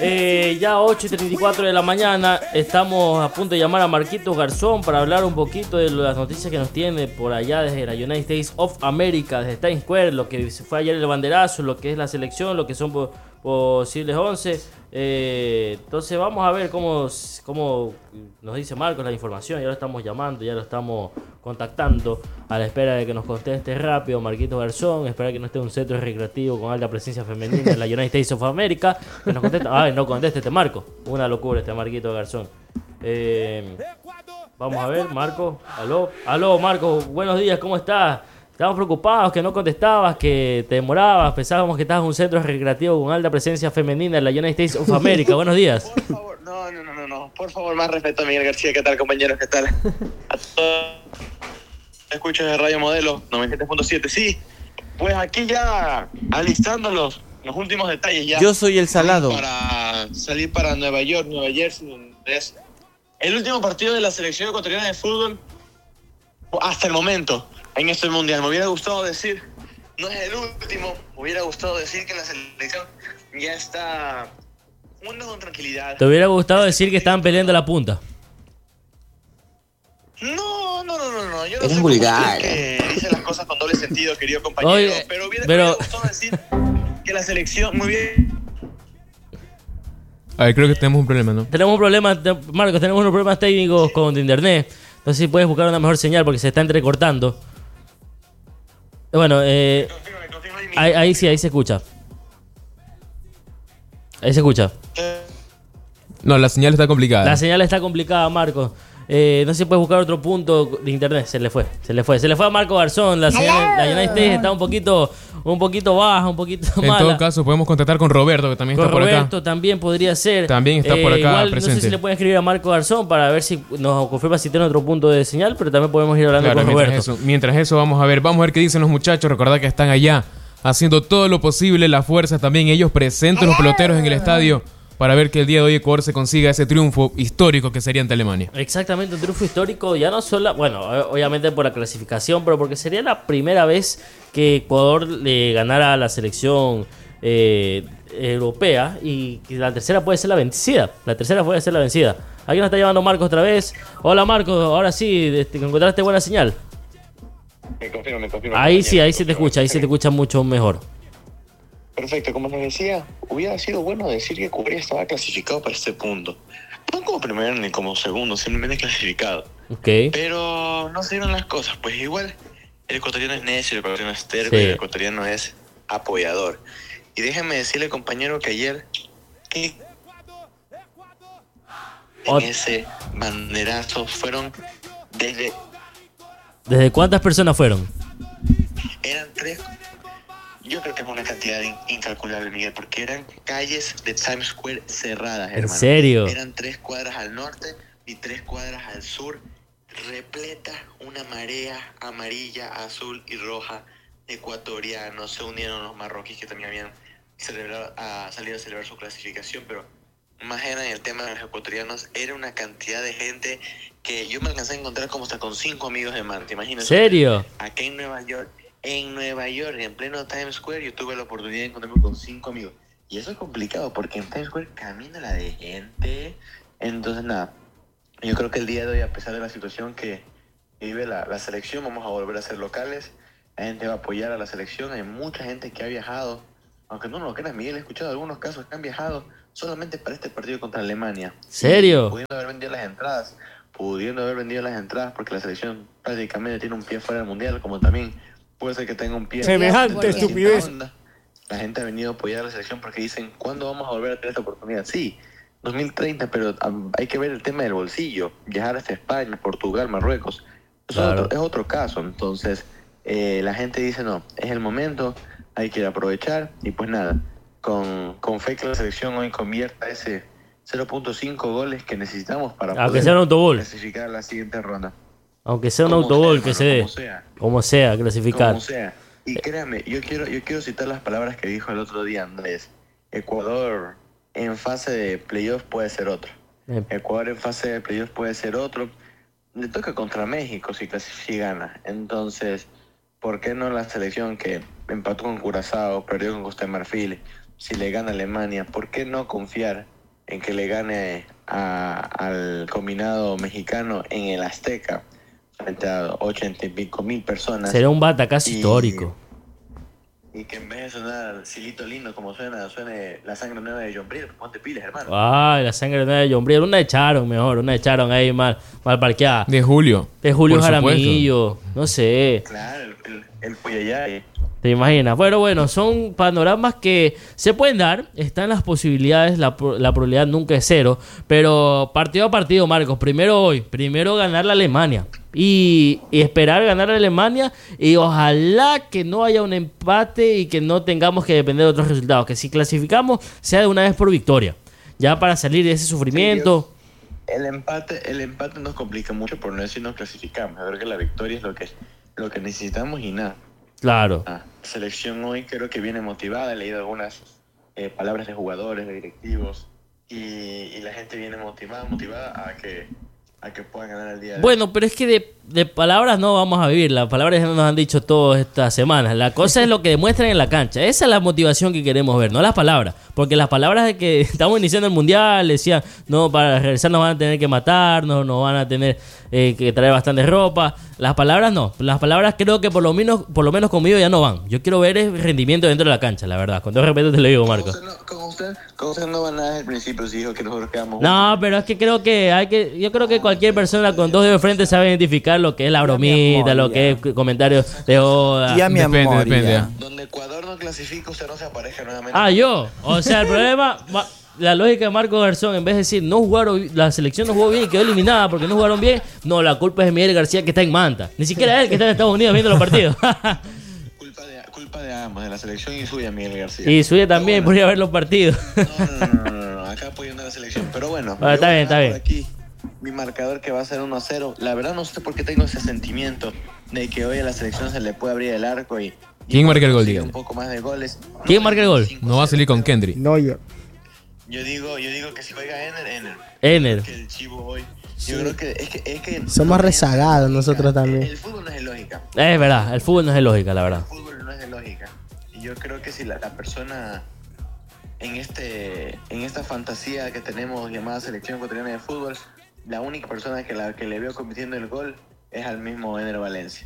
Ya 8:34 de la mañana, estamos a punto de llamar a Marquitos Garzón para hablar un poquito de las noticias que nos tiene por allá desde la United States of America, desde Times Square, lo que fue ayer el banderazo, lo que es la selección, lo que son posibles 11. Entonces vamos a ver cómo nos dice Marcos la información. Ya lo estamos llamando, ya lo estamos contactando a la espera de que nos conteste rápido Marquitos Garzón. Espera que no esté un centro recreativo con alta presencia femenina en la United States of America. Que nos conteste. Ay, no conteste este Marco. Una locura este Marquitos Garzón. Vamos a ver, Marco. Aló, Marco. Buenos días, ¿cómo estás? Estábamos preocupados que no contestabas, que te demorabas. Pensábamos que estabas en un centro recreativo con alta presencia femenina en la United States of America. Buenos días. Por favor, no. Por favor, más respeto a Miguel García. ¿Qué tal, compañeros? ¿Qué tal? A todos. Escuchas de Radio Modelo 97.7. Sí, pues aquí ya alistando los últimos detalles ya. Yo soy el salado. Para salir para Nueva York, Nueva Jersey, donde es el último partido de la selección ecuatoriana de fútbol hasta el momento en este mundial. Me hubiera gustado decir, no es el último, me hubiera gustado decir que la selección ya está jugando con tranquilidad. ¿Te hubiera gustado decir que estaban peleando la punta? No. Yo no Eres soy vulgar. que dice las cosas con doble sentido, querido compañero. Oye, pero me hubiera gustado decir que la selección muy bien. A ver, creo que tenemos un problema, ¿no? Tenemos un problema, Marcos, tenemos unos problemas técnicos con internet. No sé si puedes buscar una mejor señal porque se está entrecortando. Bueno, Confírmame. ahí sí, ahí se escucha. Ahí se escucha. No, la señal está complicada. La señal está complicada, Marcos. No sé si puedes buscar otro punto de internet. Se le fue a Marco Garzón. La señal, la United States está un poquito baja, un poquito mala. En todo caso, podemos contactar con Roberto, que también Con está por acá. Roberto también podría ser. También está por acá igual, presente. No sé si le pueden escribir a Marco Garzón para ver si nos confirma si tiene otro punto de señal, pero también podemos ir hablando Claro, con Roberto. mientras eso, vamos a ver qué dicen los muchachos. Recordad que están allá haciendo todo lo posible, la fuerza también, ellos presentes, los peloteros en el estadio, para ver que el día de hoy Ecuador se consiga ese triunfo histórico que sería ante Alemania. Exactamente, un triunfo histórico, ya no solo, bueno, obviamente por la clasificación, pero porque sería la primera vez que Ecuador le ganara a la selección europea, y que la tercera puede ser la vencida. Aquí nos está llamando Marcos otra vez. Hola Marcos, ahora sí, encontraste buena señal. Me confirmo. Ahí sí te escucha mucho mejor. Perfecto, como les decía, hubiera sido bueno decir que Ecuador estaba clasificado para este punto. No como primero ni como segundo, simplemente clasificado. Ok. Pero no se dieron las cosas, pues igual el ecuatoriano es necio, el ecuatoriano es terco, Sí. y el ecuatoriano es apoyador. Y déjenme decirle, compañero, que ayer en ese banderazo fueron ¿Desde cuántas personas fueron? eran tres. Yo creo que es una cantidad incalculable, Miguel, porque eran calles de Times Square cerradas, ¿En hermano. serio? Eran 3 cuadras al norte y 3 cuadras al sur, repleta una marea amarilla, azul y roja ecuatorianos. Se unieron los marroquíes que también habían salido a celebrar su clasificación, pero más era en el tema de los ecuatorianos. Era una cantidad de gente que yo me alcancé a encontrar como hasta con 5 amigos de mar, ¿te imaginas? ¿En serio? Acá en Nueva York, en pleno Times Square, yo tuve la oportunidad de encontrarme con 5 amigos. Y eso es complicado porque en Times Square camina la de gente. Entonces, nada, yo creo que el día de hoy, a pesar de la situación que vive la selección, vamos a volver a ser locales. La gente va a apoyar a la selección. Hay mucha gente que ha viajado, aunque no lo creas, Miguel, he escuchado algunos casos que han viajado solamente para este partido contra Alemania. ¿Serio? Pudiendo haber vendido las entradas, porque la selección prácticamente tiene un pie fuera del mundial, como también puede ser que tenga un pie. Semejante estupidez. La gente ha venido a apoyar a la selección porque dicen, ¿cuándo vamos a volver a tener esta oportunidad? Sí, 2030, pero hay que ver el tema del bolsillo. Viajar hasta España, Portugal, Marruecos, Claro. es otro caso. Entonces, la gente dice, no, es el momento, hay que aprovechar. Y pues nada, con fe que la selección hoy convierta ese 0.5 goles que necesitamos para Aunque sea un autogol. clasificar a la siguiente ronda. Aunque sea un Como autogol sea, que hermano, se dé. como sea. Como sea, clasificar. Como sea. Y créame, yo quiero citar las palabras que dijo el otro día Andrés. Ecuador en fase de playoff puede ser otro. Ecuador en fase de playoff puede ser otro. Le toca contra México si gana. Entonces, ¿por qué no la selección que empató con Curazao, perdió con Costa de Marfil, si le gana Alemania, ¿por qué no confiar en que le gane al combinado mexicano en el Azteca frente a 80 y pico mil personas? Será un batacazo histórico. Y que en vez de sonar Silito Lindo como suene La Sangre Nueva de John Brier, ponte pilas, hermano. Ay, La Sangre Nueva de John Brier. Una echaron ahí mal parqueada. De Julio. De Julio por Jaramillo. No sé. Claro, el Puyayay. ¿Te imaginas? Bueno, son panoramas que se pueden dar. Están las posibilidades, la probabilidad nunca es cero. Pero partido a partido, Marcos. Primero ganar la Alemania. Y esperar ganar a Alemania. Y ojalá que no haya un empate y que no tengamos que depender de otros resultados. Que si clasificamos, sea de una vez por victoria. Ya para salir de ese sufrimiento. Sí, el empate nos complica mucho, por no decir nos clasificamos. A ver que la victoria es lo que necesitamos y nada. Claro. La selección hoy creo que viene motivada. He leído algunas palabras de jugadores, de directivos, y la gente viene motivada a que puedan ganar el día de hoy. Bueno, pero es que de palabras no vamos a vivir. Las palabras ya nos han dicho todas estas semanas. La cosa es lo que demuestran en la cancha. Esa es la motivación que queremos ver, no las palabras. Porque las palabras de que estamos iniciando el mundial, decían, no, para regresar nos van a tener que matar, nos van a tener que traer bastante ropa. Las palabras no. Las palabras creo que por lo menos conmigo ya no van. Yo quiero ver el rendimiento dentro de la cancha, la verdad. Con todo respeto te lo digo, Marco. Con usted no va nada desde el principio, si dijo que nosotros quedamos No, juntos. pero es que yo creo que cualquier persona con dos dedos de frente sabe identificar lo que es la bromita, lo que es comentarios de joda. Ya mi amor. Depende. Donde Ecuador no clasifica, usted no se aparezca nuevamente. Yo. O sea, el problema, la lógica de Marco Garzón, en vez de decir no jugaron, la selección no jugó bien y quedó eliminada porque no jugaron bien, no, la culpa es de Miguel García que está en Manta. Ni siquiera él que está en Estados Unidos viendo los partidos. Culpa de ambos, de la selección y suya, Miguel García. Y suya también, por ir a ver los partidos. No, acá apoyando a la selección. Pero bueno, Está bien. por aquí mi marcador que va a ser 1-0. La verdad no sé por qué tengo ese sentimiento de que hoy a la selección se le puede abrir el arco y ¿Quién marca el gol, consigue dígame? un poco más de goles. ¿Quién marca el gol? No va a salir con Kendry. No, yo. Yo digo que si juega Ener. Ener. Que el Chivo hoy. Yo creo que es que Somos rezagados nosotros también. El fútbol no es de lógica. Es verdad, el fútbol no es de lógica, la verdad. El fútbol no es de lógica. Y yo creo que si la persona en esta fantasía que tenemos llamada selección ecuatoriana de fútbol, la única persona que le veo cometiendo el gol es al mismo Ener Valencia.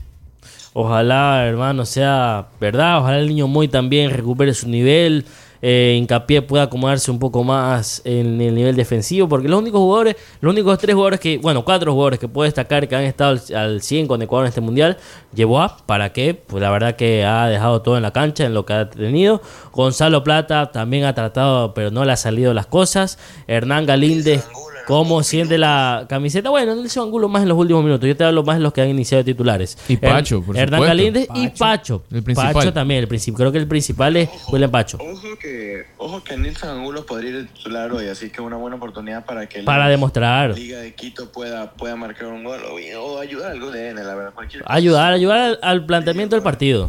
Ojalá, hermano, sea verdad. Ojalá el niño Moy también recupere su nivel. Hincapié pueda acomodarse un poco más en el nivel defensivo. Porque los únicos 3 jugadores que, 4 jugadores que puedo destacar que han estado al 100 con Ecuador en este mundial, llevó ¿para qué? Pues la verdad que ha dejado todo en la cancha, en lo que ha tenido. Gonzalo Plata también ha tratado, pero no le ha salido las cosas. Hernán Galíndez, ¿cómo siente la camiseta? Bueno, Nelson Angulo más en los últimos minutos. Yo te hablo más de los que han iniciado de titulares. Y Pacho, por Hernán supuesto. Galíndez y Pacho. El principal. Pacho también, creo que el principal es William Pacho. Ojo que Nilson Angulo podría ir de titular hoy, así que una buena oportunidad para que Para demostrar. la Liga de Quito pueda marcar un gol o ayudar al gol de Ener, la verdad. Ayudar al planteamiento del partido.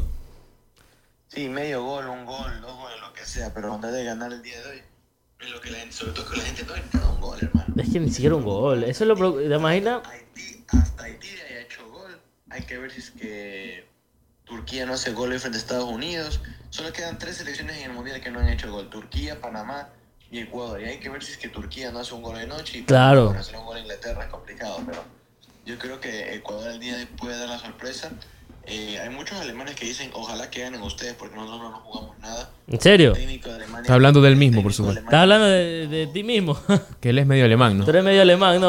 Sí, medio gol, un gol, 2 goles, lo que sea, pero con tal de ganar el día de hoy, es lo que la gente, sobre todo que la gente no necesita un gol, hermano. Es que ni siquiera un gol. Eso es ¿te imaginas? Hasta Haití haya hecho gol. Hay que ver si es que Turquía no hace gol frente a Estados Unidos. Solo quedan 3 selecciones en el mundial que no han hecho gol: Turquía, Panamá y Ecuador. Y hay que ver si es que Turquía no hace un gol de noche. Y Claro. hacer un gol en Inglaterra es complicado, pero yo creo que Ecuador el día de hoy puede dar la sorpresa. Hay muchos alemanes que dicen ojalá que ganen ustedes porque nosotros no nos jugamos nada. ¿En serio? El técnico de Alemania, Está hablando del mismo, por supuesto. Estás hablando de ti mismo. Que él es medio alemán, ¿no? Tú eres medio alemán, ¿no?